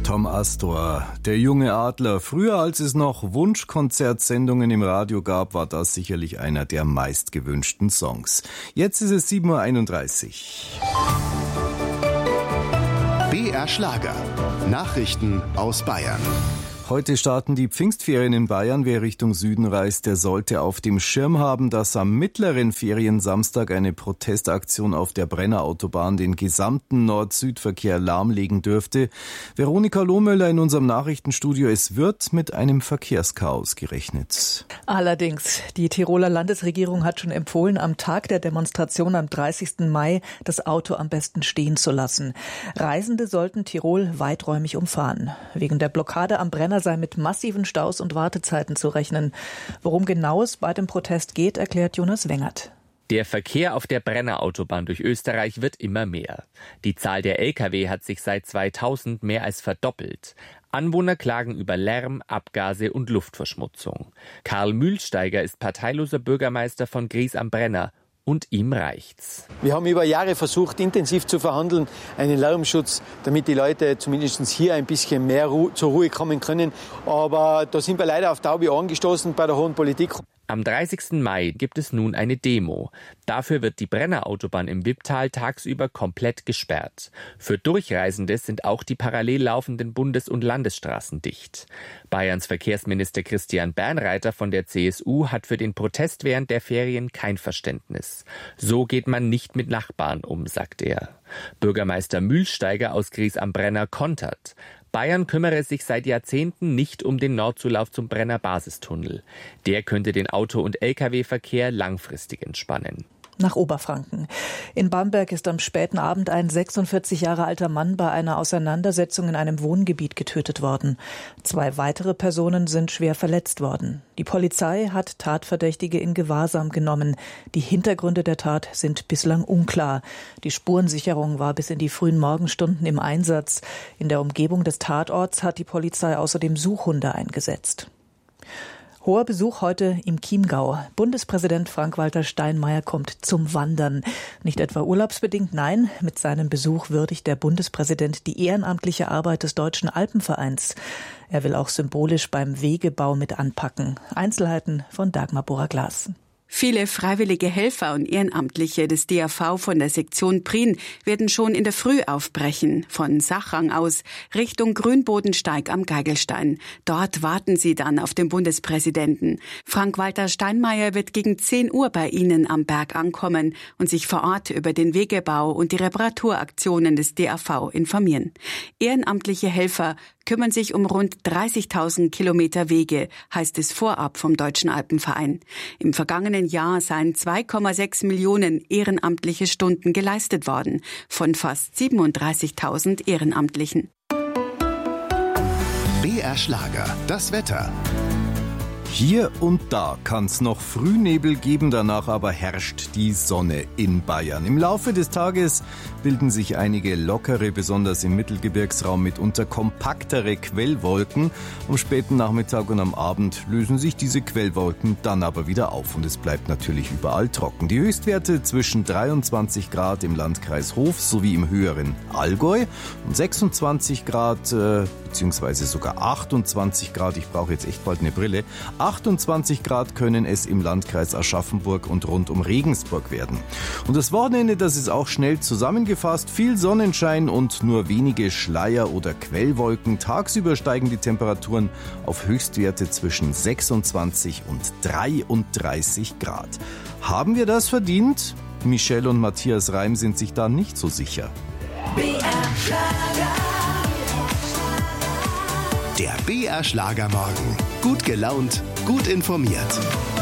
Tom Astor, der junge Adler. Früher, als es noch Wunschkonzertsendungen im Radio gab, war das sicherlich einer der meistgewünschten Songs. Jetzt ist es 7.31 Uhr. BR Schlager. Nachrichten aus Bayern. Heute starten die Pfingstferien in Bayern. Wer Richtung Süden reist, der sollte auf dem Schirm haben, dass am mittleren Feriensamstag eine Protestaktion auf der Brennerautobahn den gesamten Nord-Süd-Verkehr lahmlegen dürfte. Veronika Lohmöller in unserem Nachrichtenstudio. Es wird mit einem Verkehrschaos gerechnet. Allerdings, die Tiroler Landesregierung hat schon empfohlen, am Tag der Demonstration am 30. Mai das Auto am besten stehen zu lassen. Reisende sollten Tirol weiträumig umfahren. Wegen der Blockade am Brenner sei mit massiven Staus und Wartezeiten zu rechnen. Worum genau es bei dem Protest geht, erklärt Jonas Wengert. Der Verkehr auf der Brennerautobahn durch Österreich wird immer mehr. Die Zahl der Lkw hat sich seit 2000 mehr als verdoppelt. Anwohner klagen über Lärm, Abgase und Luftverschmutzung. Karl Mühlsteiger ist parteiloser Bürgermeister von Gries am Brenner. Und ihm reicht's. Wir haben über Jahre versucht, intensiv zu verhandeln, einen Lärmschutz, damit die Leute zumindest hier ein bisschen mehr zur Ruhe kommen können. Aber da sind wir leider auf taube Ohren gestoßen bei der hohen Politik. Am 30. Mai gibt es nun eine Demo. Dafür wird die Brennerautobahn im Wipptal tagsüber komplett gesperrt. Für Durchreisende sind auch die parallel laufenden Bundes- und Landesstraßen dicht. Bayerns Verkehrsminister Christian Bernreiter von der CSU hat für den Protest während der Ferien kein Verständnis. So geht man nicht mit Nachbarn um, sagt er. Bürgermeister Mühlsteiger aus Gries am Brenner kontert. Bayern kümmere sich seit Jahrzehnten nicht um den Nordzulauf zum Brenner Basistunnel. Der könnte den Auto- und Lkw-Verkehr langfristig entspannen. Nach Oberfranken. In Bamberg ist am späten Abend ein 46 Jahre alter Mann bei einer Auseinandersetzung in einem Wohngebiet getötet worden. 2 weitere Personen sind schwer verletzt worden. Die Polizei hat Tatverdächtige in Gewahrsam genommen. Die Hintergründe der Tat sind bislang unklar. Die Spurensicherung war bis in die frühen Morgenstunden im Einsatz. In der Umgebung des Tatorts hat die Polizei außerdem Suchhunde eingesetzt. Hoher Besuch heute im Chiemgau. Bundespräsident Frank-Walter Steinmeier kommt zum Wandern. Nicht etwa urlaubsbedingt, nein, mit seinem Besuch würdigt der Bundespräsident die ehrenamtliche Arbeit des Deutschen Alpenvereins. Er will auch symbolisch beim Wegebau mit anpacken. Einzelheiten von Dagmar Bora-Glas. Viele freiwillige Helfer und Ehrenamtliche des DAV von der Sektion Prien werden schon in der Früh aufbrechen, von Sachrang aus Richtung Grünbodensteig am Geigelstein. Dort warten sie dann auf den Bundespräsidenten. Frank-Walter Steinmeier wird gegen 10 Uhr bei ihnen am Berg ankommen und sich vor Ort über den Wegebau und die Reparaturaktionen des DAV informieren. Ehrenamtliche Helfer kümmern sich um rund 30.000 Kilometer Wege, heißt es vorab vom Deutschen Alpenverein. Im vergangenen Jahr seien 2,6 Millionen ehrenamtliche Stunden geleistet worden, von fast 37.000 Ehrenamtlichen. BR Schlager, das Wetter. Hier und da kann es noch Frühnebel geben, danach aber herrscht die Sonne in Bayern. Im Laufe des Tages bilden sich einige lockere, besonders im Mittelgebirgsraum mitunter kompaktere Quellwolken. Am späten Nachmittag und am Abend lösen sich diese Quellwolken dann aber wieder auf und es bleibt natürlich überall trocken. Die Höchstwerte zwischen 23 Grad im Landkreis Hof sowie im höheren Allgäu und 26 Grad beziehungsweise sogar 28 Grad, ich brauche jetzt echt bald eine Brille, 28 Grad können es im Landkreis Aschaffenburg und rund um Regensburg werden. Und das Wochenende, das ist auch schnell zusammengefasst. Viel Sonnenschein und nur wenige Schleier- oder Quellwolken. Tagsüber steigen die Temperaturen auf Höchstwerte zwischen 26 und 33 Grad. Haben wir das verdient? Michelle und Matthias Reim sind sich da nicht so sicher. Der BR Schlagermorgen. Gut gelaunt, gut informiert.